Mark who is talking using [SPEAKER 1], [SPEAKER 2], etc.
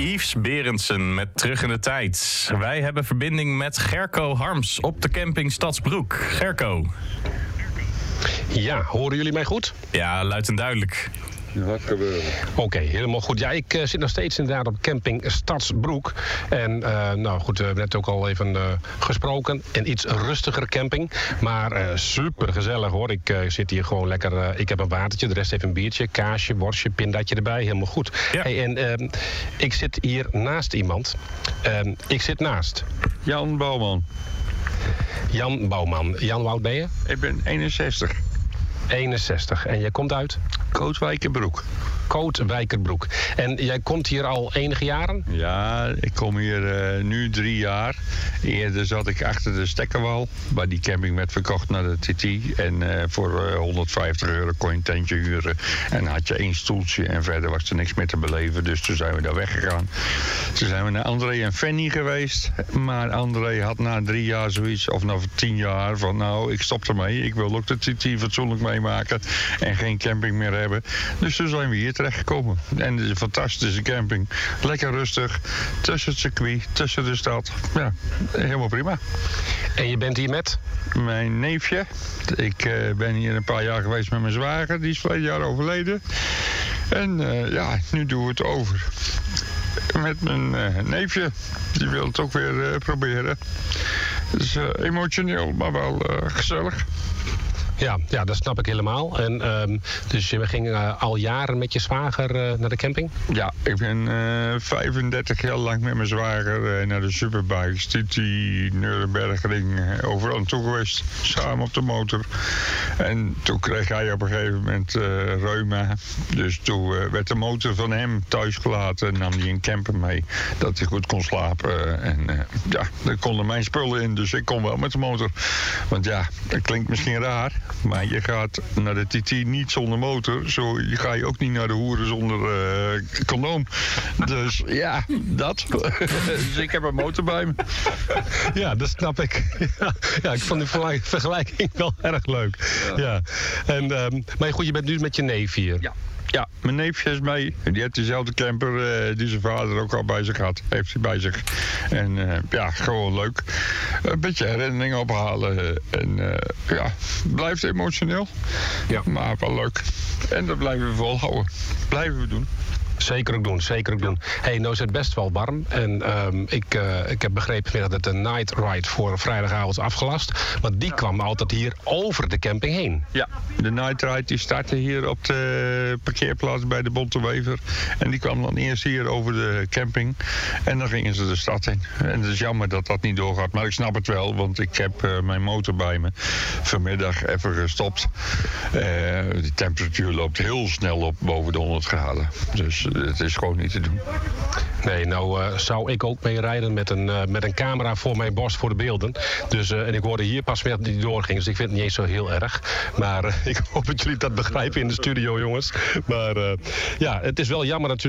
[SPEAKER 1] Yves Berendsen met Terug in de Tijd. Wij hebben verbinding met Gerco Harms op de camping Stadsbroek. Gerco.
[SPEAKER 2] Ja, horen jullie mij goed?
[SPEAKER 1] Ja, luid en duidelijk.
[SPEAKER 3] Wat gebeurt?
[SPEAKER 2] Oké, helemaal goed. Ja, ik zit nog steeds inderdaad op camping Stadsbroek. En nou goed, we hebben net ook al even gesproken. Een iets rustiger camping. Maar super gezellig hoor. Ik zit hier gewoon lekker. Ik heb een watertje, de rest heeft een biertje, kaasje, worstje, pindatje erbij. Helemaal goed.
[SPEAKER 1] Ja.
[SPEAKER 2] Hey, en ik zit hier naast iemand. Ik zit naast
[SPEAKER 3] Jan Bouwman.
[SPEAKER 2] Jan Bouwman. Jan, hoe oud ben je?
[SPEAKER 3] Ik ben 61.
[SPEAKER 2] 61. En jij komt uit?
[SPEAKER 3] Kootwijkerbroek.
[SPEAKER 2] Kootwijkerbroek. En jij komt hier al enige jaren?
[SPEAKER 3] Ja, ik kom hier nu 3 jaar. Eerder zat ik achter de stekkerwal. Waar die camping werd verkocht naar de TT. En voor €150 kon je een tentje huren. En had je 1 stoeltje en verder was er niks meer te beleven. Dus toen zijn we daar weggegaan. Toen zijn we naar André en Fanny geweest. Maar André had na 3 jaar zoiets, of na 10 jaar, van nou, ik stop ermee. Ik wil ook de TT fatsoenlijk meemaken. En geen camping meer hebben. Dus toen zijn we hier terechtgekomen. En het is een fantastische camping. Lekker rustig. Tussen het circuit, tussen de stad. Ja, helemaal prima.
[SPEAKER 2] En je bent hier met?
[SPEAKER 3] Mijn neefje. Ik ben hier een paar jaar geweest met mijn zwager. Die is 2 jaar overleden. En ja, nu doen we het over. Met mijn neefje. Die wil het ook weer proberen. Dus emotioneel, maar wel gezellig.
[SPEAKER 2] Ja, dat snap ik helemaal. En dus we gingen al jaren met je zwager naar de camping?
[SPEAKER 3] Ja, ik ben 35 jaar lang met mijn zwager naar de Superbikes, TT, Nurembergring, overal naartoe geweest. Samen op de motor. En toen kreeg hij op een gegeven moment reuma. Dus toen werd de motor van hem thuis gelaten en nam hij een camper mee. Dat hij goed kon slapen. En ja, daar konden mijn spullen in, dus ik kon wel met de motor. Want ja, dat klinkt misschien raar. Maar je gaat naar de TT niet zonder motor. Zo ga je ook niet naar de hoeren zonder condoom. Dus ja, dat. Dus ik heb een motor bij me.
[SPEAKER 2] Ja, dat snap ik. Ja, ik vond die vergelijking wel erg leuk. Ja. En, maar goed, je bent nu met je neef hier.
[SPEAKER 3] Ja, mijn neefje is mee. Die heeft dezelfde camper die zijn vader ook al bij zich had. Heeft hij bij zich. En ja, gewoon leuk. Een beetje herinneringen ophalen. En ja, blijft emotioneel.
[SPEAKER 2] Ja.
[SPEAKER 3] Maar wel leuk. En dat blijven we volhouden. Blijven we doen.
[SPEAKER 2] Zeker ook doen, zeker ook doen. Hey, nou is het best wel warm. En ik heb begrepen vanmiddag dat de night ride voor vrijdagavond is afgelast. Want die kwam altijd hier over de camping heen.
[SPEAKER 3] Ja, de night ride die startte hier op de parkeerplaats bij de Bonte Wever. En die kwam dan eerst hier over de camping. En dan gingen ze de stad in. En het is jammer dat dat niet doorgaat. Maar ik snap het wel, want ik heb mijn motor bij me. Vanmiddag even gestopt. De temperatuur loopt heel snel op boven de 100 graden. Dus het is gewoon niet te doen.
[SPEAKER 2] Nee, nou zou ik ook mee rijden met een camera voor mijn borst voor de beelden. Dus, en ik hoorde hier pas weer dat die doorging. Dus ik vind het niet eens zo heel erg. Maar ik hoop dat jullie dat begrijpen in de studio, jongens. Maar ja, het is wel jammer natuurlijk.